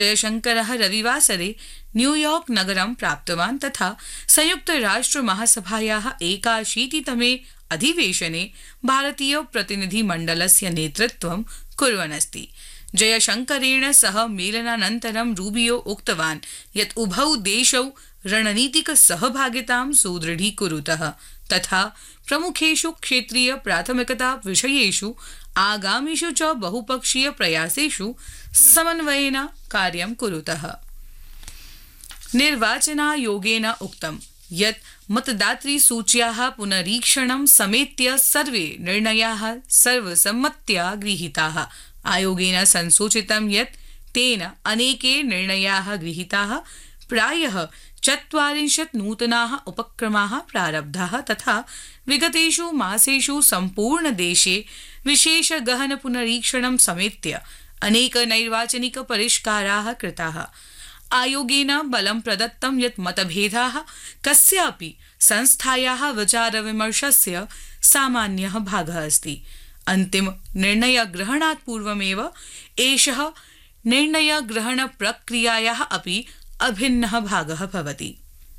जयशंकरः रविवासरे न्यूयॉर्क नगरं प्राप्तवान् तथा संयुक्तराष्ट्रमहासभायाः 81तमे अधिवेशने भारतीय प्रतिनिधिमण्डलस्य नेतृत्वं कुर्वन् अस्ति। जयशंकरेण सह मेलनानन्तरं रूबियो उक्तवान् यत् उभौ देशौ रणनीतिकसहभागितां सुदृढीकुरुतः तथा प्रमुखेषु क्षेत्रीय प्राथमिकता विषयेषु आगामिषु च बहुपक्षीय प्रयासेषु समन्वयेन कार्यं कुरुतः। निर्वाचनायोगेन उक्तं यत् मतदातृसूच्याः पुनरीक्षणं समेत्य सर्वे निर्णयाः सर्वसम्मत्या गृहीताः। आयोगेन संसूचितं यत् तेन अनेके निर्णयाः गृहीताः, प्रायः 40 नूतनाः उपक्रमाः प्रारब्धाः तथा विगतेषु मासेषु सम्पूर्णदेशे विशेष गहन पुनरीक्षणं समेत्य अनेक नैर्वाचनिक परिष्काराः कृताः। आयोगेन बलं प्रदत्तं यत् मतभेदाः कस्यापि संस्थायाः विचारविमर्शस्य सामान्यः भागः अस्ति। अन्तिम निर्णयग्रहणात् पूर्वमेव एषः निर्णयग्रहणप्रक्रियायाः अपि अभिन्नः भागः भवति।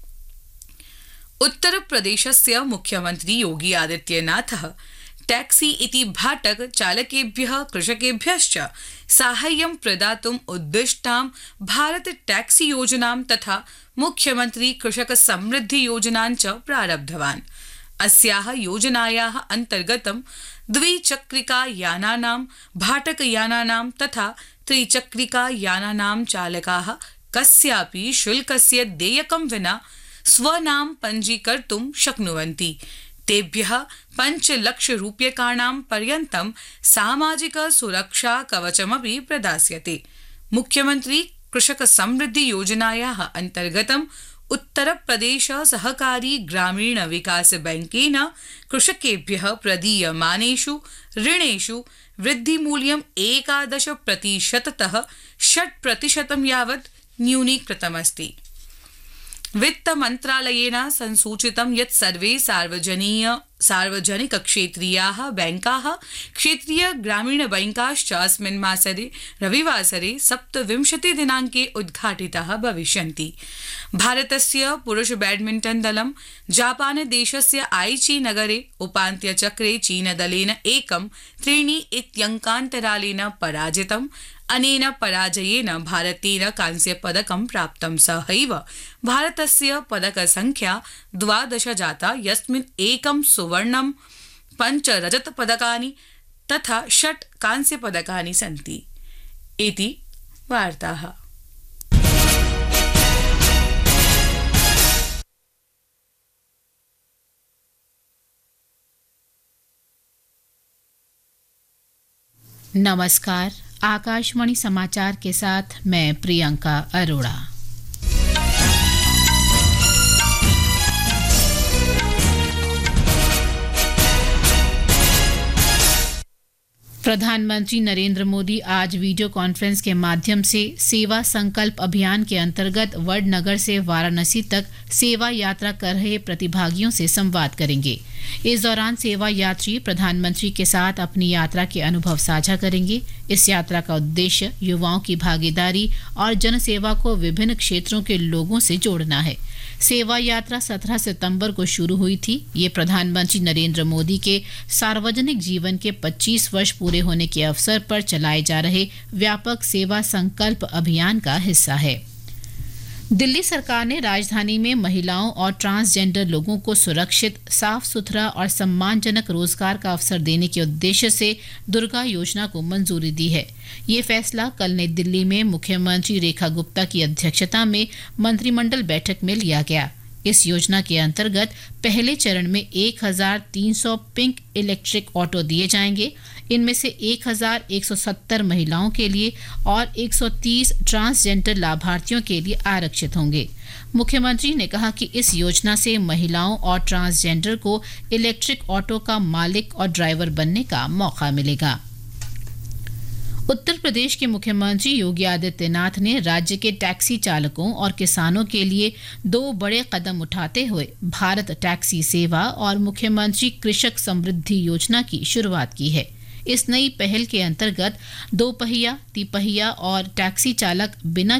उत्तरप्रदेशस्य मुख्यमन्त्री योगी आदित्यनाथः टैक्सी इति भाटक चालकेभ्यः कृषकेभ्यश्च साहाय्यं प्रदातुम् उद्दिष्टां भारत टैक्सी योजनां तथा मुख्यमंत्री कृषक समृद्धि योजनां च प्रारब्धवान्। अस्याः योजनायाः अन्तर्गतं द्विचक्रिका यानानां, भाटक यानानां तथा त्रिचक्रिका यानानां चालकाः कस्यापि शुल्कस्य देयकं विना स्वनाम पञ्जीकर्तुं शक्नुवन्ति। तेभ्यः 5 लाख रूप्यकाणां पर्यन्तं सामाजिक सुरक्षा कवचमपि प्रदास्यते। मुख्यमंत्री कृषक समृद्धि योजनायाः अन्तर्गतं उत्तर प्रदेश सहकारी ग्रामीण विकास बैंकेन कृषकेभ्यः प्रदीयमानेषु ऋणेषु वृद्धिमूल्यं 11% 6% यावत् न्यूनीकृतमस्ति। वित्त मंत्रालयेन संसूचितं यत् सर्वे सार्वजनिक क्षेत्रीयाः बैंकाः, क्षेत्रीय ग्रामीण बैंकाश्च अस्मिन् मासरे रविवासरे 27 दिनाङ्के उद्घाटिताः भविष्यन्ति। भारतस्य पुरुष बैडमिण्टन दलं जापान देशस्य आइची नगरे उपान्त्यचक्रे चीनदलेन 1-3 इत्यङ्कान्तरालेन पराजितम्। अनेन पराजयेन भारतेन कांस्यपदकं प्राप्तं। सहैव भारतस्य पदकसंख्या 12 जाता, यस्मिन् 1 सुवर्णं, 5 रजतपदकानि तथा 6 कांस्यपदकानि सन्ति। इति वार्ताः। नमस्कार, आकाशवाणी समाचार के साथ मैं प्रियंका अरोड़ा। प्रधानमंत्री नरेंद्र मोदी आज वीडियो कॉन्फ्रेंस के माध्यम से सेवा संकल्प अभियान के अंतर्गत वडनगर से वाराणसी तक सेवा यात्रा कर रहे प्रतिभागियों से संवाद करेंगे। इस दौरान सेवा यात्री प्रधानमंत्री के साथ अपनी यात्रा के अनुभव साझा करेंगे। इस यात्रा का उद्देश्य युवाओं की भागीदारी और जनसेवा को विभिन्न क्षेत्रों के लोगों से जोड़ना है। सेवा यात्रा 17 सितंबर को शुरू हुई थी। ये प्रधानमंत्री नरेंद्र मोदी के सार्वजनिक जीवन के 25 वर्ष पूरे होने के अवसर पर चलाए जा रहे व्यापक सेवा संकल्प अभियान का हिस्सा है। दिल्ली सरकार ने राजधानी में महिलाओं और ट्रांसजेंडर लोगों को सुरक्षित, साफ सुथरा और सम्मानजनक रोजगार का अवसर देने के उद्देश्य से दुर्गा योजना को मंजूरी दी है। ये फैसला कल नई दिल्ली में मुख्यमंत्री रेखा गुप्ता की अध्यक्षता में मंत्रिमंडल बैठक में लिया गया। इस योजना के अंतर्गत पहले चरण में 1300 पिंक इलेक्ट्रिक ऑटो दिए जाएंगे। इनमें से 1170 महिलाओं के लिए और 130 ट्रांसजेंडर लाभार्थियों के लिए आरक्षित होंगे। मुख्यमंत्री ने कहा कि इस योजना से महिलाओं और ट्रांसजेंडर को इलेक्ट्रिक ऑटो का मालिक और ड्राइवर बनने का मौका मिलेगा। उत्तर प्रदेश के मुख्यमंत्री योगी आदित्यनाथ ने राज्य के टैक्सी चालकों और किसानों के लिए 2 बड़े कदम उठाते हुए भारत टैक्सी सेवा और मुख्यमंत्री कृषक समृद्धि योजना की शुरुआत की है। इस नई पहल के अंतर्गत दोपहिया, तिपहिया और टैक्सी चालक बिना